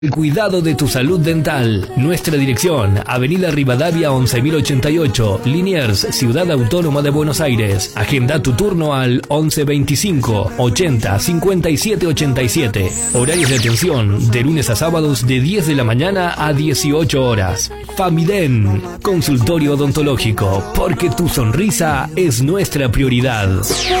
El cuidado de tu salud dental. Nuestra dirección: Avenida Rivadavia 11088, Liniers, Ciudad Autónoma de Buenos Aires. Agenda tu turno al 1125 80 57 87. Horarios de atención de lunes a sábados de 10 de la mañana a 18 horas. Famiden, consultorio odontológico, porque tu sonrisa es nuestra prioridad.